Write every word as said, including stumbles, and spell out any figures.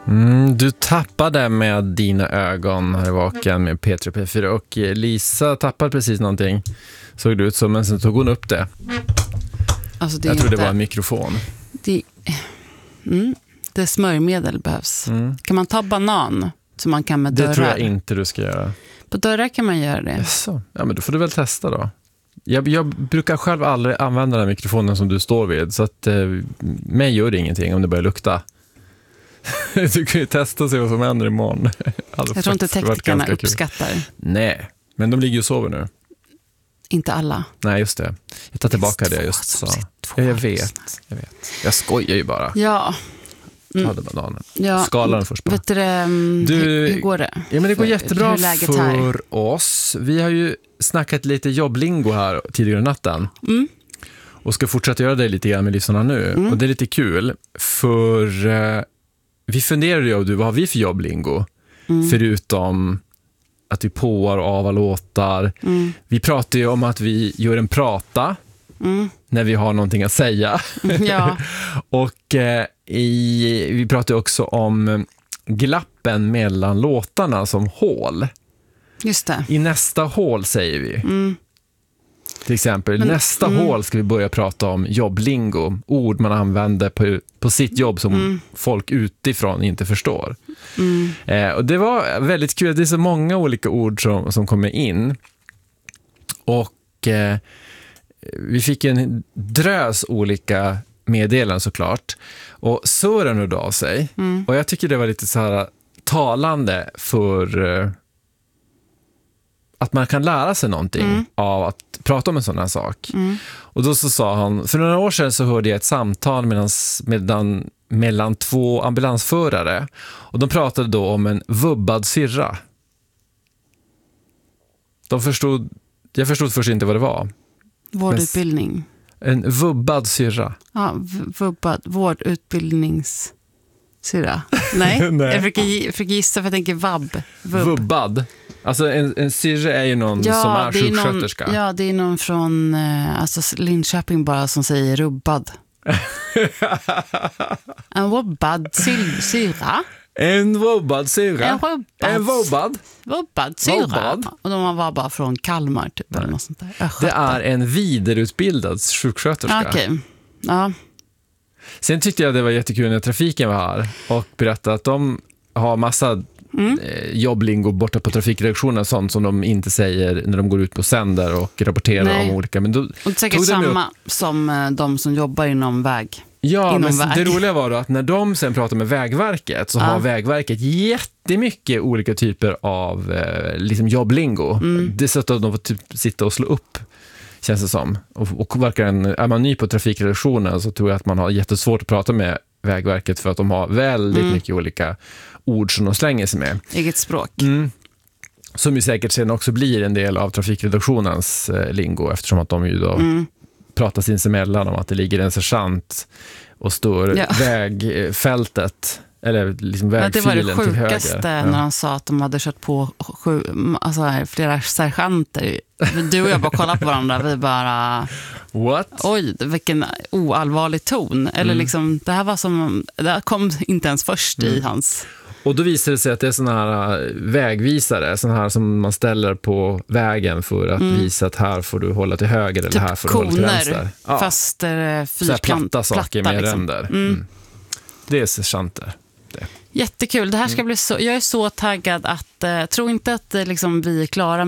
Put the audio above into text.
Mm, du tappade med dina ögon här i Vaken med P tre och P fyra och Lisa tappade precis någonting, såg det ut som, men sen tog hon upp det. Alltså det Jag tror inte... det var en mikrofon. Det, mm, det smörjmedel behövs. Mm. Kan man ta banan som man kan med dörrar? Det tror jag inte du ska göra. På dörrar kan man göra det. Så. Ja, men då får du väl testa då. Jag, jag brukar själv aldrig använda den mikrofonen som du står vid, så att eh, mig gör det ingenting om det börjar lukta. Du kan ju testa och se vad som händer imorgon. Alltså, jag tror inte teknikerna uppskattar. Nej, men de ligger och sover nu. Inte alla. Nej, just det. Jag tar tillbaka det jag just sa. Ja, jag vet, jag vet. Jag skojar ju bara. Ja. Mm. Ta det bananen. Ja. Skala den först bara. Vet du, du, hur, hur går det? Ja, men det går jättebra för här? oss. Vi har ju snackat lite jobblingo här tidigare i natten. Mm. Och ska fortsätta göra det lite grann med lyssnarna nu. Mm. Och det är lite kul, för eh, vi funderar ju, du, vad har vi för jobblingo? Mm. Förutom att vi påar och avar låtar. Mm. Vi pratar ju om att vi gör en prata mm. när vi har någonting att säga. Ja. Och eh, i, vi pratar också om glappen mellan låtarna som hål. Just det. I nästa hål säger vi. Mm. Till exempel, Men, nästa mm. hål ska vi börja prata om jobblingo. Ord man använder på, på sitt jobb som mm. folk utifrån inte förstår. Mm. Eh, och det var väldigt kul. Det är så många olika ord som, som kommer in. Och eh, vi fick en drös olika meddelanden såklart. Och Sören hörde av sig. Mm. Och jag tycker det var lite så här talande för... Eh, att man kan lära sig någonting mm. av att prata om en sån här sak. Mm. Och då så sa han, för några år sedan så hörde jag ett samtal mellan, mellan, mellan två ambulansförare. Och de pratade då om en vubbad syrra. De förstod, jag förstod först inte vad det var. Vårdutbildning. Men, en vubbad syrra. Ja, vubbad, vårdutbildningssyrra. Nej, Nej. Jag försöker, försöker gissa för jag tänker vabb. Vubb. Vubbad. Alltså en, en syrra är ju någon ja, som är sjuksköterska. Någon, ja, det är någon från eh, alltså Linköping bara som säger rubbad. En vubbad syrra. En vubbad syrra. En vubbad. En vubbad. Vubbad syrra. Och de var bara från Kalmar typ eller något sånt där. Det är en vidareutbildad sjuksköterska. Okej. Okay. Ja. Sen tyckte jag det var jättekul när trafiken var här och berättade att de har massa Mm. jobblingo borta på trafikredaktionen, sånt som de inte säger när de går ut på sänder och rapporterar Nej. om olika. Men då, och det är säkert samma upp... som de som jobbar inom väg. Ja, inom men väg. Det roliga var då att när de sen pratar med Vägverket så ja. har Vägverket jättemycket olika typer av eh, liksom jobblingo. Mm. Det är så att de får typ sitta och slå upp, känns det som. Och, och verkligen, är man ny på trafikredaktionen så tror jag att man har jättesvårt att prata med Vägverket för att de har väldigt mm. mycket olika ord som de slänger sig med. Eget språk. Mm. Som ju säkert sen också blir en del av trafikredaktionens eh, lingo, eftersom att de ju då mm. pratar sinsemellan om att det ligger en sergeant och står ja. vägfältet eller liksom vägfilen till höger. Det var det sjukaste ja. när han sa att de hade kört på sju, alltså flera sergeanter. Du och jag bara kollade på varandra, vi bara What? Oj, vilken oallvarlig ton. Eller mm. liksom, det här var som, det här kom inte ens först mm. i hans... Och då visar det sig att det är såna här vägvisare, såna här som man ställer på vägen för att mm. visa att här får du hålla till höger typ eller här får du hålla till vänster. Ja. Fast är fyrkant, platta saker platta, med liksom. ränder. Mm. Mm. Det är sergeanter. Det. Jättekul, det här ska bli så, jag är så taggad att, eh, tro inte att eh, liksom, vi är klara